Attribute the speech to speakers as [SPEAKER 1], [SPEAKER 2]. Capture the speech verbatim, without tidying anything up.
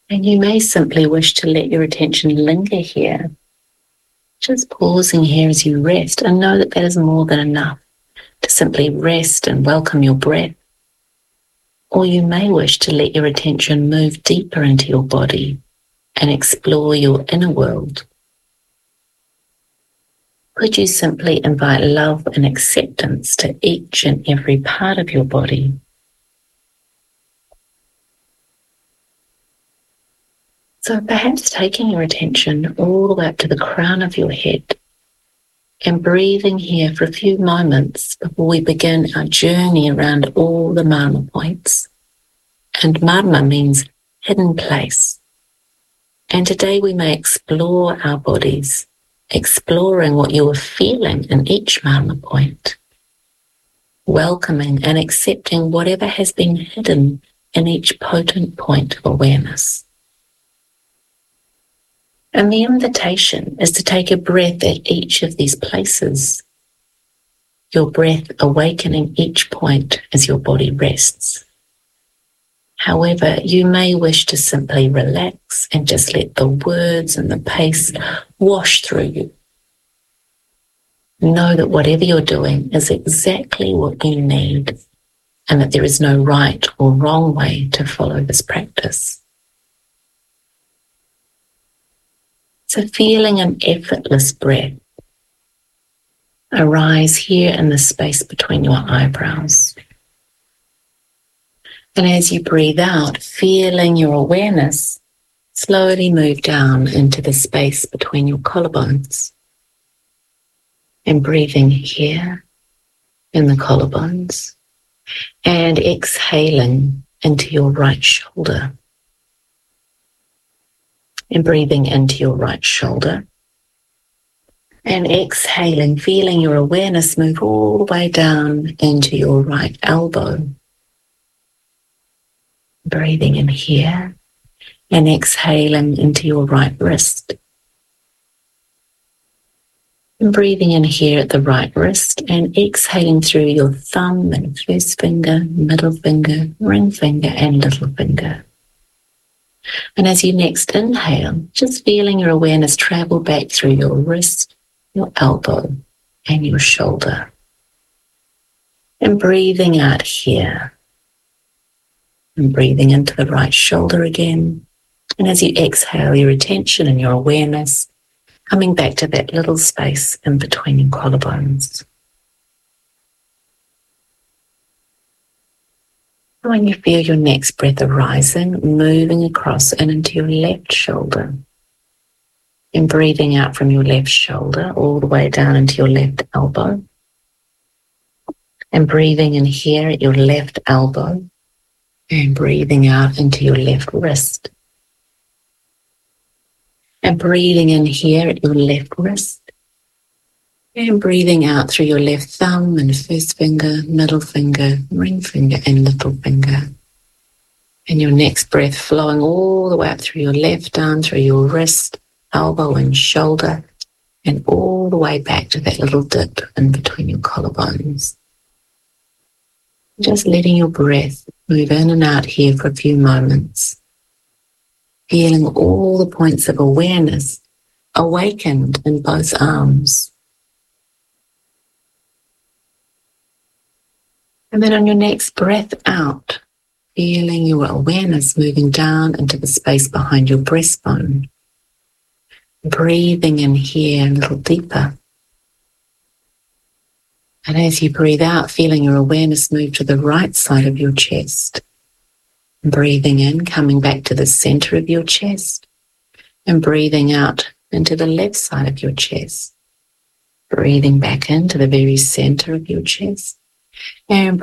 [SPEAKER 1] And you may simply wish to let your attention linger here, just pausing here as you rest, and know that that is more than enough to simply rest and welcome your breath. Or you may wish to let your attention move deeper into your body and explore your inner world. Could you simply invite love and acceptance to each and every part of your body? So perhaps taking your attention all the way up to the crown of your head and breathing here for a few moments before we begin our journey around all the marma points. And marma means hidden place. And today we may explore our bodies, exploring what you are feeling in each marma point, welcoming and accepting whatever has been hidden in each potent point of awareness. And the invitation is to take a breath at each of these places, your breath awakening each point as your body rests. However, you may wish to simply relax and just let the words and the pace wash through you. Know that whatever you're doing is exactly what you need, and that there is no right or wrong way to follow this practice. So feeling an effortless breath arise here in the space between your eyebrows. And as you breathe out, feeling your awareness slowly move down into the space between your collarbones. And breathing here in the collarbones. And exhaling into your right shoulder. And breathing into your right shoulder. And exhaling, feeling your awareness move all the way down into your right elbow. Breathing in here and exhaling into your right wrist. And breathing in here at the right wrist and exhaling through your thumb and first finger, middle finger, ring finger and little finger. And as you next inhale, just feeling your awareness travel back through your wrist, your elbow and your shoulder. And breathing out here. And breathing into the right shoulder again. And as you exhale, your attention and your awareness coming back to that little space in between your collarbones. When you feel your next breath arising, moving across and into your left shoulder. And breathing out from your left shoulder all the way down into your left elbow. And breathing in here at your left elbow. And breathing out into your left wrist. And breathing in here at your left wrist. And breathing out through your left thumb and first finger, middle finger, ring finger and little finger. And your next breath flowing all the way up through your left arm, through your wrist, elbow and shoulder, and all the way back to that little dip in between your collarbones. Just letting your breath move in and out here for a few moments. Feeling all the points of awareness awakened in both arms. And then on your next breath out, feeling your awareness moving down into the space behind your breastbone. Breathing in here a little deeper. And as you breathe out, feeling your awareness move to the right side of your chest. Breathing in, coming back to the center of your chest. And breathing out into the left side of your chest. Breathing back into the very center of your chest. And